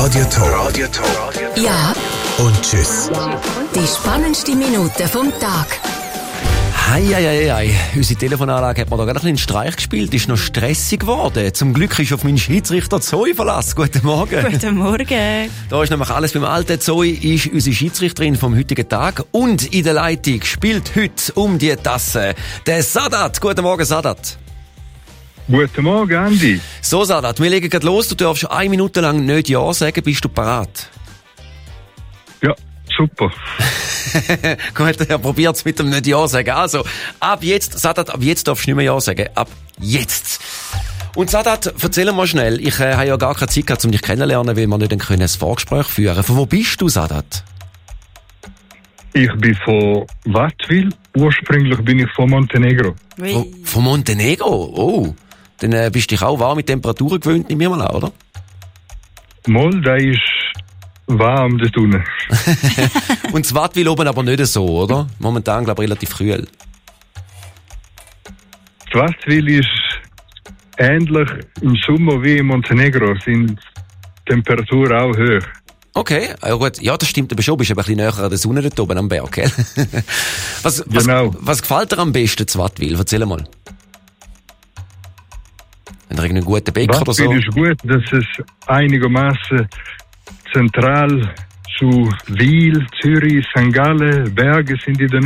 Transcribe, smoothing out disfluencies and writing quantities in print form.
Radio Top. Ja, Und tschüss. die spannendste Minute vom Tag. Hei. Unsere Telefonanlage hat mir da gerade einen Streich gespielt, ist noch stressig geworden. Zum Glück ist auf meinen Schiedsrichter Zoe Verlass. Guten Morgen. Guten Morgen. Da ist nämlich alles beim Alten. Zoe ist unsere Schiedsrichterin vom heutigen Tag. Und in der Leitung spielt heute um die Tasse der Sadat. Guten Morgen, Sadat. Guten Morgen, Andi. So, Sadat, wir legen gerade los. Du darfst 1 Minute lang nicht Ja sagen. Bist du parat? Ja, super. Gut, er probiert's mit dem nicht Ja sagen. Also, ab jetzt, Sadat, ab jetzt darfst du nicht mehr Ja sagen. Ab jetzt. Und Sadat, erzähl mal schnell. Ich habe ja gar keine Zeit gehabt, um dich kennenzulernen, weil wir nicht ein Vorgespräch führen können. Von wo bist du, Sadat? Ich bin von Wattwil. Ursprünglich bin ich von Montenegro. Von Montenegro? Oh. Dann bist du dich auch warme Temperaturen gewöhnt, nehme ich mal an, oder? Mal, da ist warm da unten. Und das Wattwil oben aber nicht so, oder? Momentan, glaube ich, relativ kühl. Das Wattwil ist ähnlich im Sommer wie in Montenegro, sind die Temperaturen auch hoch. Okay, ja gut. Ja, das stimmt aber schon. Du bist aber ein bisschen näher an der Sonne dort oben am Berg, gell? Genau. Was gefällt dir am besten zu Wattwil? Erzähl mal. Wenn irgendeinen guten Bäcker oder so? Wattwil ist gut, dass es einigermaßen zentral zu Wil, Zürich, St. Gallen, Berge sind in der